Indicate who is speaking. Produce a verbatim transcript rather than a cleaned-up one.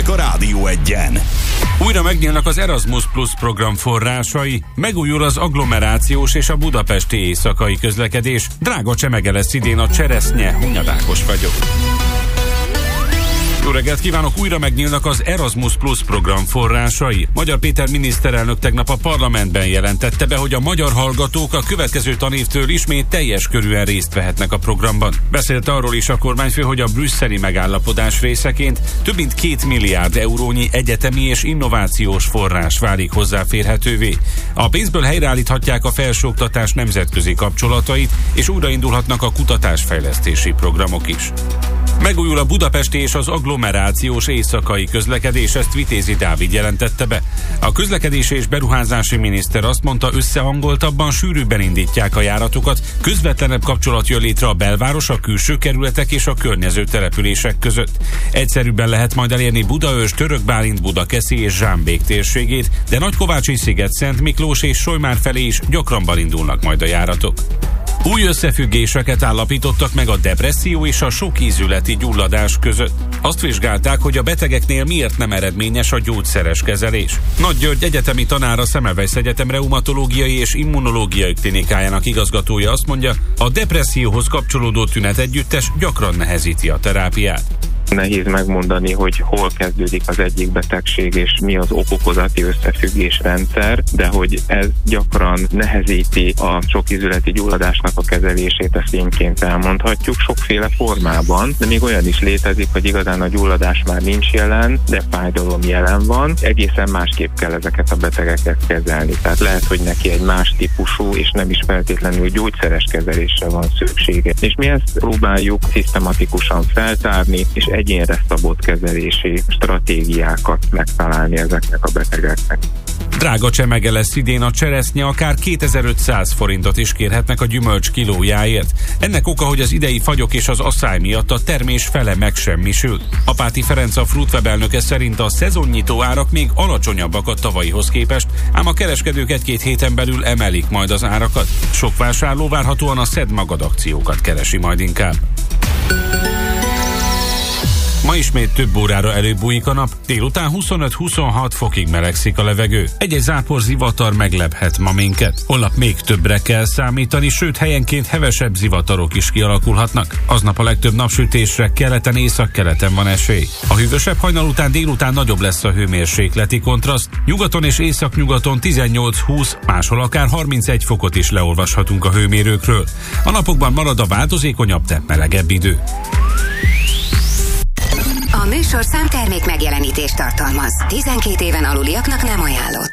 Speaker 1: hírek a Rádió Egyen.
Speaker 2: Újra megnyílnak az Erasmus Plus program forrásai, megújul az agglomerációs és a budapesti éjszakai közlekedés. Drága csemege lesz idén a cseresznye, Hunyadékos vagyok. Jó reggelt kívánok! Újra megnyílnak az Erasmus Plus program forrásai. Magyar Péter miniszterelnök tegnap a parlamentben jelentette be, hogy a magyar hallgatók a következő tanévtől ismét teljes körűen részt vehetnek a programban. Beszélt arról is a kormányfő, hogy a brüsszeli megállapodás részeként több mint két milliárd eurónyi egyetemi és innovációs forrás válik hozzáférhetővé. A pénzből helyreállíthatják a felsőoktatás nemzetközi kapcsolatait, és újraindulhatnak a kutatásfejlesztési programok is. Megújul a budapesti és az agglomerációs éjszakai közlekedés, ezt Vitézi Dávid jelentette be. A közlekedési és beruházási miniszter azt mondta, összehangoltabban, sűrűbben indítják a járatokat, közvetlenebb kapcsolat jön létre a belváros, a külső kerületek és a környező települések között. Egyszerűbben lehet majd elérni Budaörs, Törökbálint, Budakeszi és Zsámbék térségét, de Nagykovácsi sziget, Szent Miklós és Solymár felé is gyakranban indulnak majd a járatok. Új összefüggéseket állapítottak meg a depresszió és a sokízületi gyulladás között. Azt vizsgálták, hogy a betegeknél miért nem eredményes a gyógyszeres kezelés. Nagy György egyetemi tanár, a Semmelweis Egyetem reumatológiai és immunológiai klinikájának igazgatója azt mondja, a depresszióhoz kapcsolódó tünet együttes gyakran nehezíti a terápiát.
Speaker 3: Nehéz megmondani, hogy hol kezdődik az egyik betegség, és mi az ok-okozati összefüggésrendszer, de hogy ez gyakran nehezíti a sokízületi gyulladásnak a kezelését, ezt tényként elmondhatjuk, sokféle formában, de még olyan is létezik, hogy igazán a gyulladás már nincs jelen, de fájdalom jelen van, egészen másképp kell ezeket a betegeket kezelni. Tehát lehet, hogy neki egy más típusú, és nem is feltétlenül gyógyszeres kezelésre van szüksége. És mi ezt próbáljuk szisztematikusan feltárni, és egyénre szabott kezelési stratégiákat megtalálni ezeknek a betegeknek.
Speaker 2: Drága csemege lesz idén a cseresznye, akár kétezer-ötszáz forintot is kérhetnek a gyümölcs kilójáért. Ennek oka, hogy az idei fagyok és az asszály miatt a termés fele megsemmisül. Apáti Ferenc, a Fruitweb elnöke szerint a szezonnyitó árak még alacsonyabbak a tavalyihoz képest, ám a kereskedők egy-két héten belül emelik majd az árakat. Sok vásárló várhatóan a Szedd magad akciókat keresi majd inkább. Ma ismét több órára előbb bújik a nap, délután huszonöt-huszonhat fokig melegszik a levegő. Egy-egy zápor zivatar meglephet ma minket. Holnap még többre kell számítani, sőt helyenként hevesebb zivatarok is kialakulhatnak. Aznap a legtöbb napsütésre keleten, északkeleten van esély. A hűvösebb hajnal után délután nagyobb lesz a hőmérsékleti kontraszt. Nyugaton és északnyugaton tizennyolc-húsz, máshol akár harmincegy fokot is leolvashatunk a hőmérőkről. A napokban marad a változékonyabb, de melegebb idő.
Speaker 4: A műsorszám termék megjelenítést tartalmaz. tizenkét éven aluliaknak nem ajánlott.